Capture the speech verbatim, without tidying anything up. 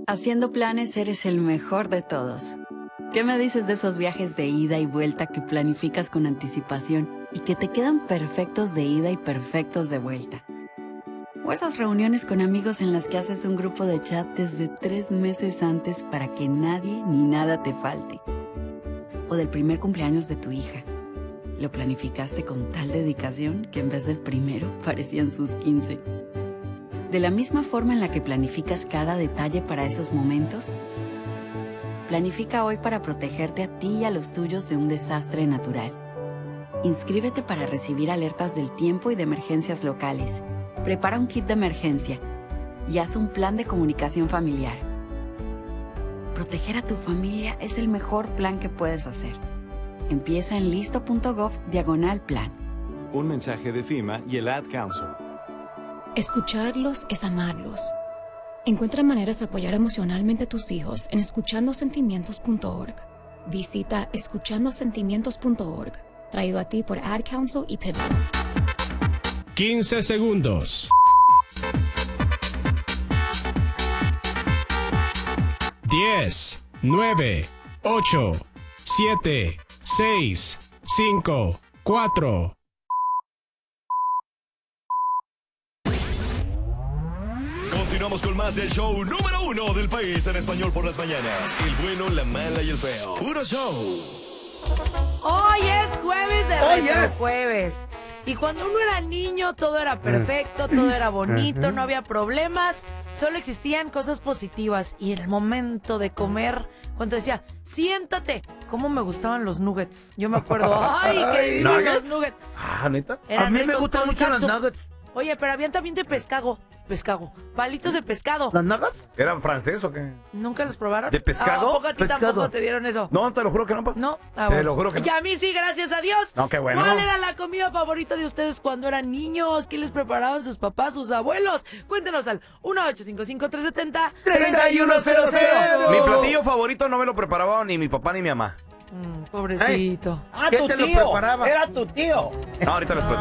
Haciendo planes eres el mejor de todos. ¿Qué me dices de esos viajes de ida y vuelta que planificas con anticipación y que te quedan perfectos de ida y perfectos de vuelta? O esas reuniones con amigos en las que haces un grupo de chat desde tres meses antes para que nadie ni nada te falte. O del primer cumpleaños de tu hija. Lo planificaste con tal dedicación que en vez del primero parecían sus quince. De la misma forma en la que planificas cada detalle para esos momentos, planifica hoy para protegerte a ti y a los tuyos de un desastre natural. Inscríbete para recibir alertas del tiempo y de emergencias locales. Prepara un kit de emergencia y haz un plan de comunicación familiar. Proteger a tu familia es el mejor plan que puedes hacer. Empieza en listo.gov diagonal plan. Un mensaje de FEMA y el Ad Council. Escucharlos es amarlos. Encuentra maneras de apoyar emocionalmente a tus hijos en escuchando sentimientos punto org. Visita escuchando sentimientos punto org. Traído a ti por Ad Council y P I B. quince segundos. diez, nueve, ocho, siete, seis, cinco, cuatro. Continuamos con más del show número uno del país en español por las mañanas. El bueno, la mala y el feo. Puro show. Hoy es jueves de Oh, Retro yes. Jueves. Y cuando uno era niño, todo era perfecto, todo era bonito, no había problemas, solo existían cosas positivas. Y en el momento de comer, cuando decía, siéntate, cómo me gustaban los nuggets. Yo me acuerdo, ay, qué divinos los ¿Nuggets? nuggets. Ah, ¿neta? Eran A mí me ricos gustan con mucho los catsup. nuggets. Oye, pero habían también de pescado. Pescado. Palitos de pescado. ¿Los nuggets? ¿Eran francés o qué? ¿Nunca los probaron? ¿De pescado? Ah, ¿a poco a ti Pescado. tampoco te dieron eso? No, te lo juro que no, pa. No, ah, Te bueno. lo juro que no. Y a mí sí, gracias a Dios. No, qué bueno. ¿Cuál era la comida favorita de ustedes cuando eran niños? ¿Qué les preparaban sus papás, sus abuelos? Cuéntenos al uno ocho cinco cinco, tres siete cero, tres uno cero cero. Mi platillo favorito no me lo preparaba ni mi papá ni mi mamá. Mm, pobrecito. Ah, ¿Quién tu te lo tío. preparaba? Era tu tío. No, ahorita les platico.